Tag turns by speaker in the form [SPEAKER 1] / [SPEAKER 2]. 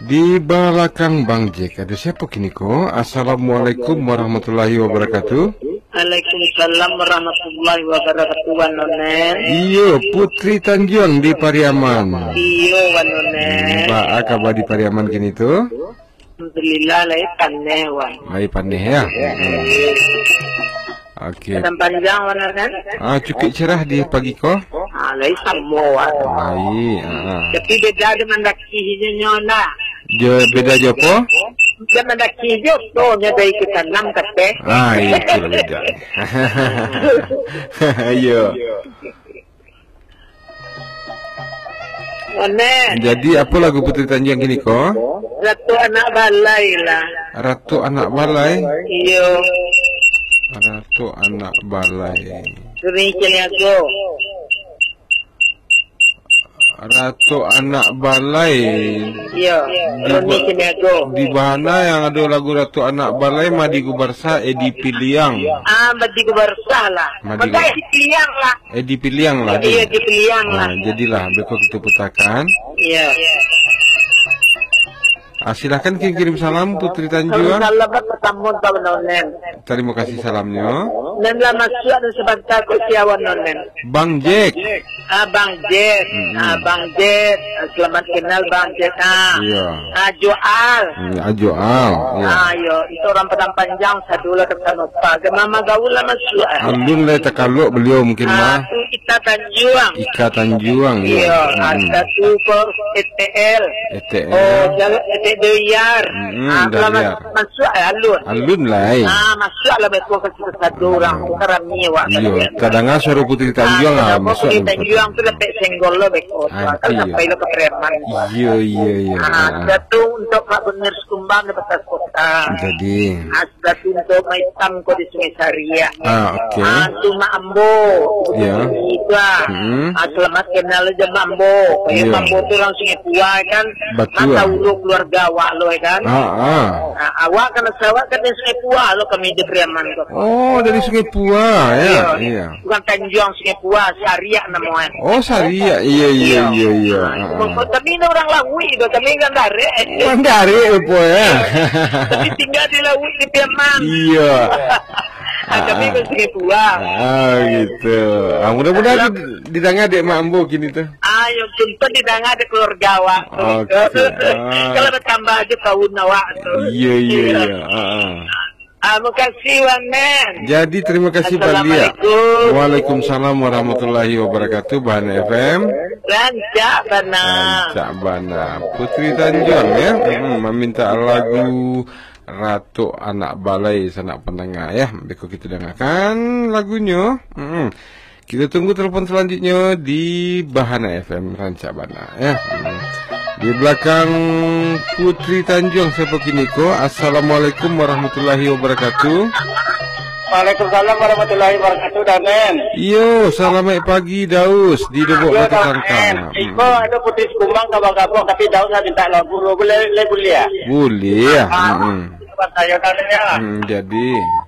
[SPEAKER 1] Di belakang Bang Jack ada siapa kini ko? Assalamualaikum warahmatullahi wabarakatuh.
[SPEAKER 2] Waalaikumsalam warahmatullahi wabarakatuh, Wanonen.
[SPEAKER 1] Iyo, Putri Tanjung di Pariaman.
[SPEAKER 2] Iyo, Wanonen.
[SPEAKER 1] Mbak, kabar di Pariaman kini tu?
[SPEAKER 2] Alhamdulillah, lai pandai, Wan.
[SPEAKER 1] Lai pandai ya. Okey.
[SPEAKER 2] Sedang panjang, Wanonen.
[SPEAKER 1] Cukup cerah di pagi ko?
[SPEAKER 2] Lai semua.
[SPEAKER 1] Lai.
[SPEAKER 2] Tapi beda dengan daki hijaunya.
[SPEAKER 1] Beda je apa?
[SPEAKER 2] Dia mendaki hijau, tu dari kita enam kata.
[SPEAKER 1] Itu beda. Ayo.
[SPEAKER 2] Wanonen.
[SPEAKER 1] Jadi apa lagu Putri Tanjung kini ko?
[SPEAKER 2] Ratu anak balai lah.
[SPEAKER 1] Ratu anak balai.
[SPEAKER 2] Iyo.
[SPEAKER 1] Ratu anak balai.
[SPEAKER 2] Demikian aku.
[SPEAKER 1] Ratu anak balai.
[SPEAKER 2] Iya. Demikian aku.
[SPEAKER 1] Di mana yang ada lagu Ratu anak balai Madi Gubarsa Edi Piliang.
[SPEAKER 2] Madi Gubarsa lah. Madi Piliang lah.
[SPEAKER 1] Edi Piliang lah.
[SPEAKER 2] Iya, Edi Piliang lah.
[SPEAKER 1] Jadilah besok kita putakan.
[SPEAKER 2] Iya.
[SPEAKER 1] Silakan kirim salam Putri Tanjung.
[SPEAKER 2] Salam bertemu Nonen.
[SPEAKER 1] Terima kasih salamnya.
[SPEAKER 2] Dan lama suat dan sebentar ke siawan Nonen.
[SPEAKER 1] Bang Jack.
[SPEAKER 2] Bang Jack. Bang Jack. Selamat kenal Bang Jack.
[SPEAKER 1] Iya.
[SPEAKER 2] Joal.
[SPEAKER 1] Joal.
[SPEAKER 2] Ayo, itu orang Padang Panjang sadula ke Sanopa. Mama gaul lama suat.
[SPEAKER 1] Alun le takaluk beliau mungkin mah.
[SPEAKER 2] Ika Tanjung.
[SPEAKER 1] Ika Tanjung.
[SPEAKER 2] Iya. Ada tu por ETL.
[SPEAKER 1] ETL.
[SPEAKER 2] Oh, Deyar. Masuk alun.
[SPEAKER 1] Alun lah.
[SPEAKER 2] Masuk lah betul ke satu orang kerami wak.
[SPEAKER 1] Iya, kadang-kadang suruh Putri Tanjung lah masuk.
[SPEAKER 2] Putri Tanjung tu lepas senggol lo betul. Kalau sampai lo ke Preman.
[SPEAKER 1] Iya.
[SPEAKER 2] Satu untuk Pak Bener Sekumbang di Batas Kota.
[SPEAKER 1] Jadi.
[SPEAKER 2] Satu untuk Maitam ko di Sungai Saria.
[SPEAKER 1] Okey.
[SPEAKER 2] Tu Mambo.
[SPEAKER 1] Ya.
[SPEAKER 2] Selamat kenal aja Mambo. Mambo tu orang Sungai Tua kan.
[SPEAKER 1] Betul.
[SPEAKER 2] Masa uluk keluarga awak lo kan. Awak kan sawak kan dari Sungai Pua lo kami di Preman kok.
[SPEAKER 1] Oh, dari Sungai Pua ya. Iya.
[SPEAKER 2] Bukan Tanjung, Sungai Pua, Saria namanya.
[SPEAKER 1] Oh, Saria. Iya.
[SPEAKER 2] Tapi ini orang Lawi do, kami kan dari.
[SPEAKER 1] Orang dari apa ya?
[SPEAKER 2] Tapi tinggal di Lawi di Preman.
[SPEAKER 1] Iya.
[SPEAKER 2] Kami ke Sungai Pua.
[SPEAKER 1] Gitu. Mudah-mudahan didengar dek Mak Ambo kini tuh.
[SPEAKER 2] Ayo, contoh didengar di keluarga awak. Kalau bertambah aja tahun awak tuh.
[SPEAKER 1] Iya.
[SPEAKER 2] Terima kasih Wanen.
[SPEAKER 1] Jadi terima kasih Balia. Waalaikumsalam warahmatullahi wabarakatuh. Bahan FM.
[SPEAKER 2] Rancak
[SPEAKER 1] Bana. Putri Tanjung ya. Meminta lagu Ratu Anak Balai Sanak Pendengar ya. Besok kita dengarkan lagunya. Kita tunggu telepon selanjutnya di Bahana FM Rancak Bana ya. Di belakang Putri Tanjung siapa kini ko? Assalamualaikum warahmatullahi wabarakatuh.
[SPEAKER 2] Waalaikumsalam warahmatullahi wabarakatuh, Danen.
[SPEAKER 1] Iyo, selamat pagi Daus di Debok Batu Sangkang.
[SPEAKER 2] Iko ada Putri Sekumbang kabang-kabang tapi Daus saya minta lagu boleh ya?
[SPEAKER 1] Boleh ya.
[SPEAKER 2] Saya Danen ya.
[SPEAKER 1] Jadi